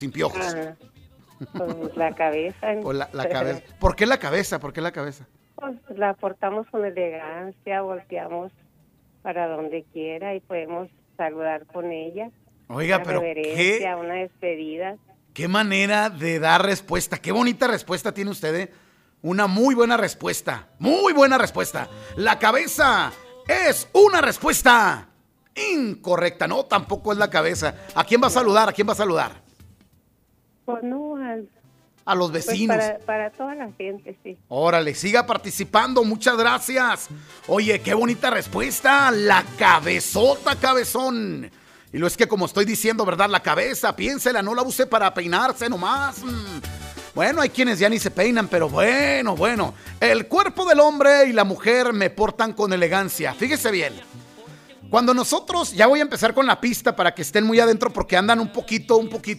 sin piojos. Ah, pues la cabeza. O la cabeza. ¿Por qué la cabeza? ¿Por qué la cabeza? Pues la portamos con elegancia, volteamos para donde quiera y podemos saludar con ella. Oiga, Una pero reverencia, una despedida. qué manera de dar respuesta. Qué bonita respuesta tiene usted, ¿eh? Una muy buena respuesta. Muy buena respuesta. La cabeza es una respuesta incorrecta. No, tampoco es la cabeza. ¿A quién va a saludar? ¿A quién va a saludar? Pues no, A los pues vecinos. para toda la gente, sí. Órale, siga participando, muchas gracias. Oye, qué bonita respuesta, la cabezota, cabezón. Y lo es que como estoy diciendo, ¿verdad? La cabeza, piénsela, no la use para peinarse nomás. Bueno, hay quienes ya ni se peinan, pero bueno. El cuerpo del hombre y la mujer me portan con elegancia. Fíjese bien. Cuando nosotros, ya voy a empezar con la pista para que estén muy adentro porque andan un poquito,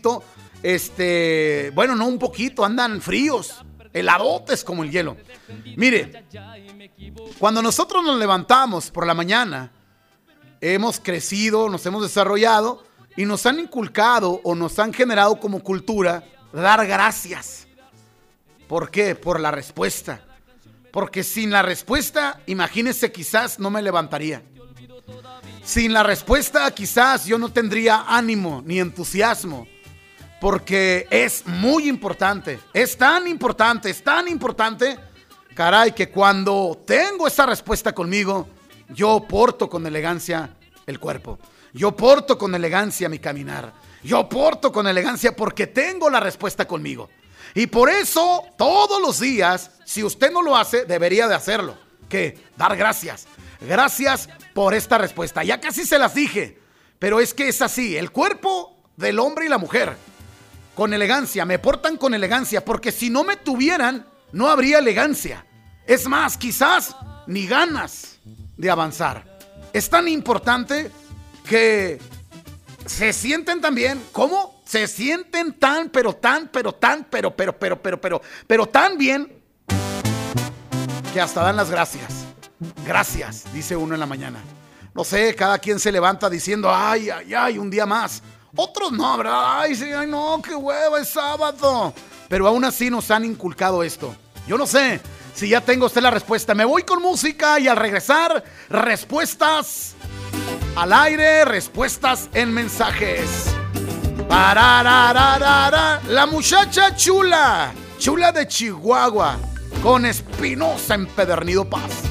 bueno, no un poquito, andan fríos, heladotes como el hielo. Mire, cuando nosotros nos levantamos por la mañana, hemos crecido, nos hemos desarrollado y nos han inculcado o nos han generado como cultura dar gracias. ¿Por qué? Por la respuesta. Porque sin la respuesta, imagínese, quizás no me levantaría. Sin la respuesta, quizás yo no tendría ánimo ni entusiasmo. Porque es muy importante, es tan importante, caray, que cuando tengo esa respuesta conmigo, yo porto con elegancia el cuerpo. Yo porto con elegancia mi caminar. Yo porto con elegancia porque tengo la respuesta conmigo. Y por eso, todos los días, si usted no lo hace, debería de hacerlo. ¿Qué? Dar gracias. Gracias por esta respuesta. Ya casi se las dije, pero es que es así. El cuerpo del hombre y la mujer, con elegancia, me portan con elegancia, porque si no me tuvieran, no habría elegancia. Es más, quizás ni ganas de avanzar. Es tan importante que se sienten también. ¿Cómo? Se sienten tan bien que hasta dan las gracias. Gracias, dice uno en la mañana. No sé, cada quien se levanta diciendo, ay, un día más. Otros no, ¿verdad? Ay, sí, ay, no, qué hueva, es sábado. Pero aún así nos han inculcado esto. Yo no sé si ya tengo usted la respuesta. Me voy con música y al regresar, respuestas al aire, respuestas en mensajes. Pararararara. La muchacha chula de Chihuahua, con Espinosa Empedernido Paz.